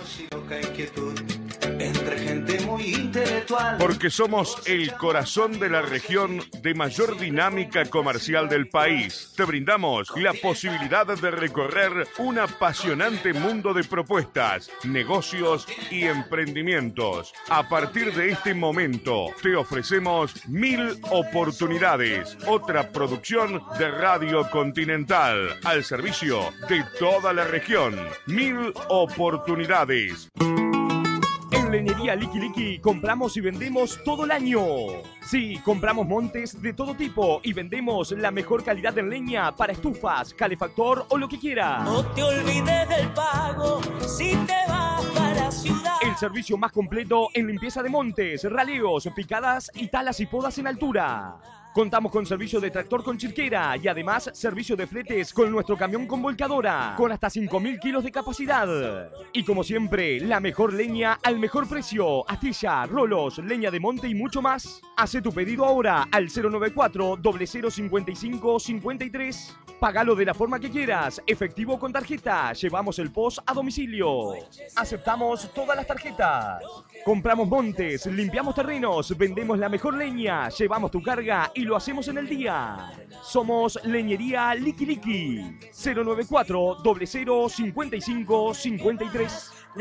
Entre gente muy intelectual. Porque somos el corazón de la región de mayor dinámica comercial del país. Te brindamos la posibilidad de recorrer un apasionante mundo de propuestas, negocios y emprendimientos. A partir de este momento, te ofrecemos 1000 oportunidades. Otra producción de Radio Continental al servicio de toda la región. 1000 oportunidades. En Leñería Liki Liki compramos y vendemos todo el año. Sí, compramos montes de todo tipo y vendemos la mejor calidad en leña para estufas, calefactor o lo que quieras. No te olvides del pago si te vas para la ciudad. El servicio más completo en limpieza de montes, raleos, picadas y talas y podas en altura. Contamos con servicio de tractor con chirquera y además servicio de fletes con nuestro camión con volcadora, con hasta 5.000 kilos de capacidad. Y como siempre, la mejor leña al mejor precio. Astilla, rolos, leña de monte y mucho más. Hace tu pedido ahora al 094-0055-53. Págalo de la forma que quieras, efectivo o con tarjeta. Llevamos el POS a domicilio. Aceptamos todas las tarjetas. Compramos montes, limpiamos terrenos, vendemos la mejor leña, llevamos tu carga y lo hacemos en el día. Somos Leñería Liki Liki. 094-0055-53.